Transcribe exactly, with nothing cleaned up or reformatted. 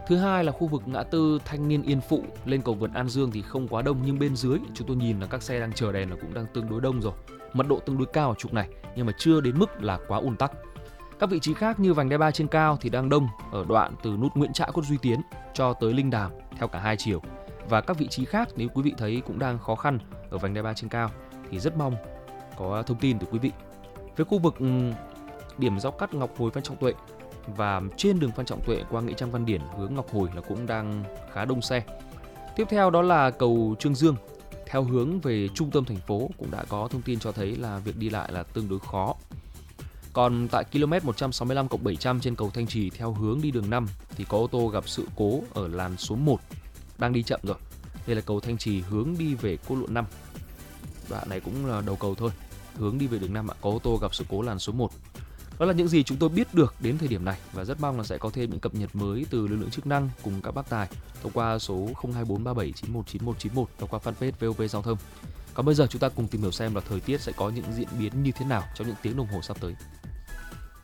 Thứ hai là khu vực ngã tư Thanh Niên Yên Phụ lên cầu vượt An Dương thì không quá đông, nhưng bên dưới chúng tôi nhìn là các xe đang chờ đèn là cũng đang tương đối đông rồi. Mật độ tương đối cao ở trục này nhưng mà chưa đến mức là quá ùn tắc. Các vị trí khác như vành đai ba trên cao thì đang đông ở đoạn từ nút Nguyễn Trãi Cốt Duy Tiến cho tới Linh Đàm theo cả hai chiều. Và các vị trí khác nếu quý vị thấy cũng đang khó khăn ở vành đai ba trên cao thì rất mong có thông tin từ quý vị. Với khu vực điểm giao cắt Ngọc Hồi Phan Trọng Tuệ và trên đường Phan Trọng Tuệ qua Nghĩa Trang Văn Điển hướng Ngọc Hồi là cũng đang khá đông xe. Tiếp theo đó là cầu Trương Dương theo hướng về trung tâm thành phố cũng đã có thông tin cho thấy là việc đi lại là tương đối khó. Còn tại km một trăm sáu mươi lăm cộng bảy trăm trên cầu Thanh Trì theo hướng đi đường năm thì có ô tô gặp sự cố ở làn số một đang đi chậm rồi. Đây là cầu Thanh Trì hướng đi về quốc lộ năm. Đoạn này cũng là đầu cầu thôi, hướng đi về đường năm ạ, có ô tô gặp sự cố làn số một. Đó là những gì chúng tôi biết được đến thời điểm này và rất mong là sẽ có thêm những cập nhật mới từ lực lượng chức năng cùng các bác tài thông qua số không hai bốn ba bảy chín một chín một chín một và qua fanpage vê o vê Giao thông. Còn bây giờ chúng ta cùng tìm hiểu xem là thời tiết sẽ có những diễn biến như thế nào trong những tiếng đồng hồ sắp tới.